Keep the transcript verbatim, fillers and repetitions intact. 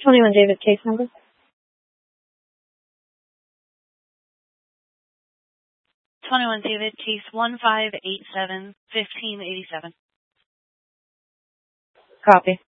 twenty-one David, case number. twenty-one David, case one five eight seven, fifteen eighty-seven. Copy.